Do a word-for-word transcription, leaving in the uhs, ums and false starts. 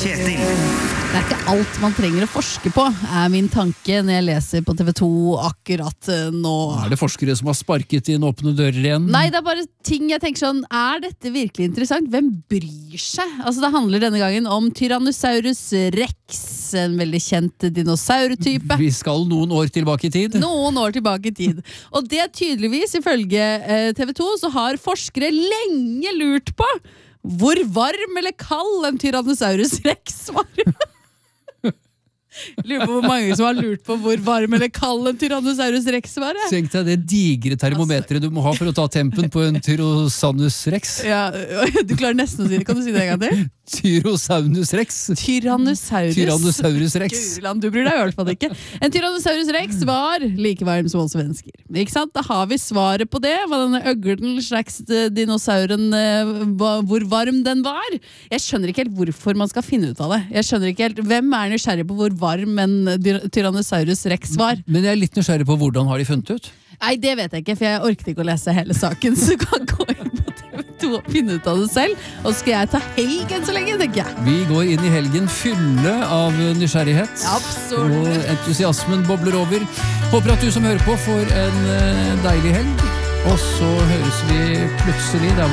Kjetil. Det er ikke alt man trenger å forske på, er min tanke når jeg leser på T V to akkurat nå. Er det forskere som har sparket inn åpne dører igjen? Nei, det er bare ting jeg tenker sånn, er dette virkelig interessant? Hvem bryr seg? Altså det handler denne gangen om Tyrannosaurus rex, en veldig kjent dinosaurtype. Vi skal noen år tilbake i tid. Noen år tilbake i tid. Og det tydeligvis, ifølge T V to, så har forskere lenge lurt på hvor varm eller kald en Tyrannosaurus rex var. Lurer på hvor mange som har lurt på hvor varm eller kald en Tyrannosaurus rex var. Ja. Tenk deg det digre termometret du må ha for å ta tempen på en Tyrannosaurus rex. Ja, du klarer nesten å si det. Kan du si det en gang til? Tyrannosaurus rex. Tyrannosaurus. Tyrannosaurus rex. Guriland, du bryr deg i hvert fall ikke. En Tyrannosaurus rex var like varm som oss mennesker. Ikke sant? Da har vi svaret på det. Hva denne øglen slags dinosauren, hvor varm den var. Jeg skjønner ikke helt hvorfor man skal finne ut av det. Jeg skjønner ikke helt, hvem er nysgjerrig på hvor varm en Tyrannosaurus rex var? Men jeg er litt nysgjerrig på hvordan har de funnet ut? Nei, det vet jeg ikke, for jeg orket ikke å lese hele saken, så du kan gå inn på T V to og finne ut av det selv. Og så skal jeg ta helgen så lenge, tenker jeg. Vi går inn i helgen fylle av nysgjerrighet. Absolutt. Og entusiasmen bobler over. Håper at du som hører på får en deilig helg. Og så høres vi plutselig der hvor